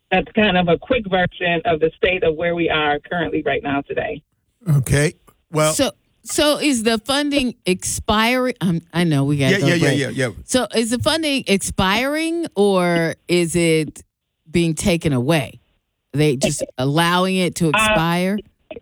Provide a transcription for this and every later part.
that's kind of a quick version of the state of where we are currently right now today. Okay. Well, so is the funding expiring? I know we got yeah. So is the funding expiring or is it being taken away? Are they just allowing it to expire?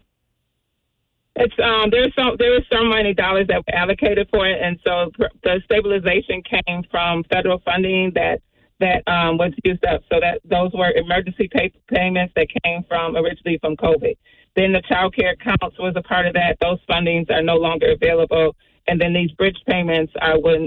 It's there is some money dollars that were allocated for it, and so the stabilization came from federal funding that was used up. So that those were emergency payments that came from originally from COVID. Then the child care accounts was a part of that. Those fundings are no longer available, and then these bridge payments are when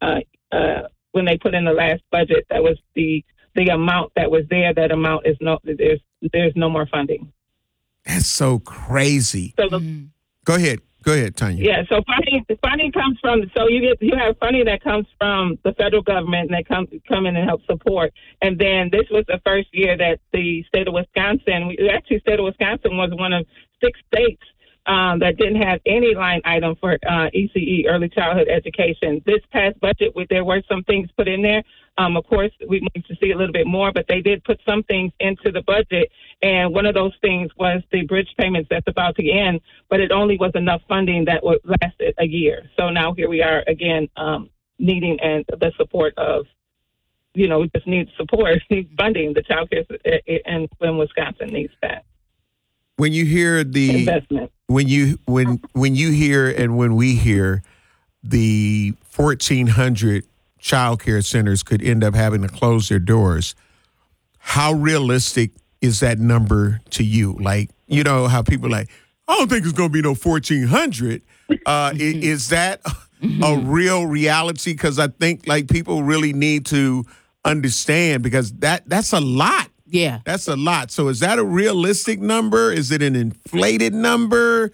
they put in the last budget. That was the amount that was there. That amount is there's no more funding. That's so crazy. So Go ahead, Tanya. Yeah, so funding comes from, so you have funding that comes from the federal government and that come in and help support. And then this was the first year that the state of Wisconsin, state of Wisconsin was one of 6 states that didn't have any line item for ECE, early childhood education. This past budget, there were some things put in there. Of course, we need to see a little bit more, but they did put some things into the budget. And one of those things was the bridge payments that's about to end, but it only was enough funding that would last a year. So now here we are again, needing the support of, we just need support, funding. The child care and when Wisconsin needs that. When you hear the investment, when you hear and when we hear the 1,400 child care centers could end up having to close their doors, how realistic is that number to you? Like, how people are like, I don't think it's going to be no 1,400. Is that a real reality? Because I think people really need to understand, because that's a lot. Yeah. That's a lot. So is that a realistic number? Is it an inflated number?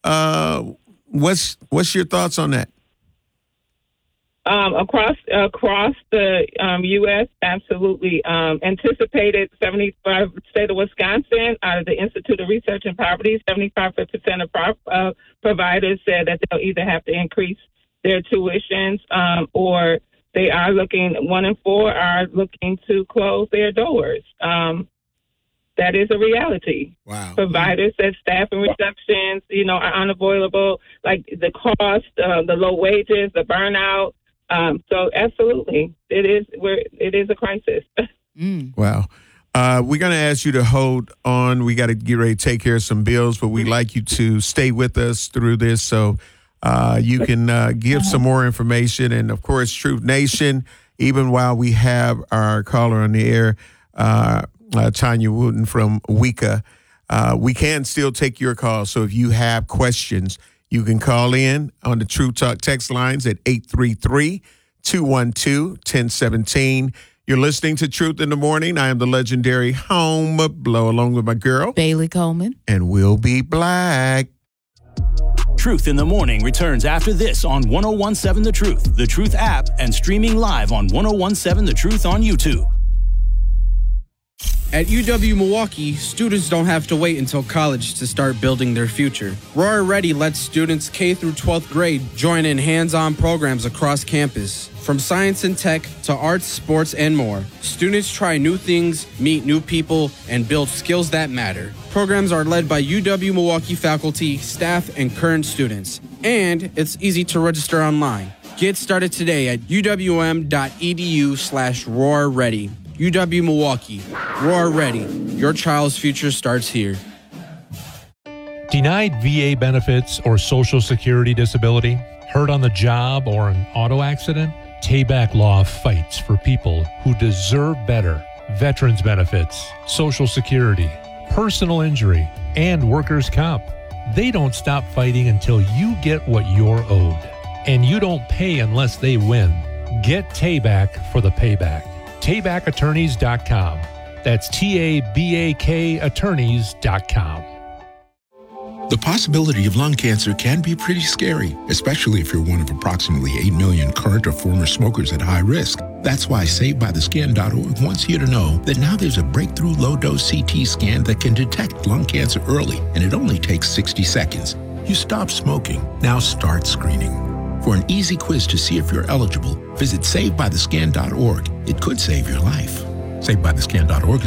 What's your thoughts on that? Across the U.S., absolutely. Anticipated 75 state of Wisconsin, out of the Institute of Research and Poverty, 75% of providers said that they'll either have to increase their tuitions or they are 1 in 4 are looking to close their doors. That is a reality. Wow. Providers said staffing reductions, are unavoidable, like the cost, the low wages, the burnout. So absolutely, it is a crisis. Wow. We're going to ask you to hold on. We got to get ready to take care of some bills, but we'd like you to stay with us through this so you can give some more information. And, of course, Truth Nation, even while we have our caller on the air, Tanya Wooten from WICA, we can still take your call. So if you have questions, you can call in on the True Talk text lines at 833-212-1017. You're listening to Truth in the Morning. I am the legendary Home Blow, along with my girl, Bailey Coleman. And we'll be black. Truth in the Morning returns after this on 101.7 The Truth, The Truth app, and streaming live on 101.7 The Truth on YouTube. At UW-Milwaukee, students don't have to wait until college to start building their future. Roar Ready lets students K through 12th grade join in hands-on programs across campus. From science and tech to arts, sports, and more, students try new things, meet new people, and build skills that matter. Programs are led by UW-Milwaukee faculty, staff, and current students. And it's easy to register online. Get started today at uwm.edu/roarready. UW-Milwaukee. Roar Ready. Your child's future starts here. Denied VA benefits or Social Security disability? Hurt on the job or an auto accident? Tayback Law fights for people who deserve better. Veterans benefits, Social Security, personal injury, and workers' comp. They don't stop fighting until you get what you're owed. And you don't pay unless they win. Get Tayback for the payback. TaybackAttorneys.com. That's TABAK attorneys.com. The possibility of lung cancer can be pretty scary, especially if you're one of approximately 8 million current or former smokers at high risk. That's why SaveByTheScan.org wants you to know that now there's a breakthrough low-dose CT scan that can detect lung cancer early, and it only takes 60 seconds. You stop smoking. Now start screening. For an easy quiz to see if you're eligible, visit SaveByTheScan.org. It could save your life. SaveByTheScan.org